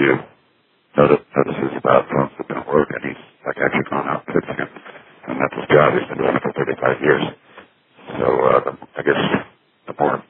few notices about phones that don't work, and he's like actually gone out fixing them. And that's his job. He's been doing it for 35 years. So I guess the more